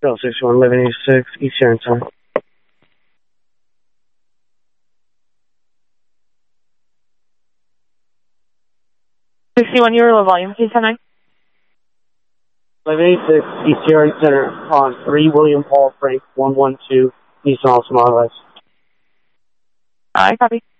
61 1186 East Sharon Time. 61, you were low volume. Please 10-9. 1186 East Sharon Center on 3 William Paul Frank 112 East Austin, West. I copy.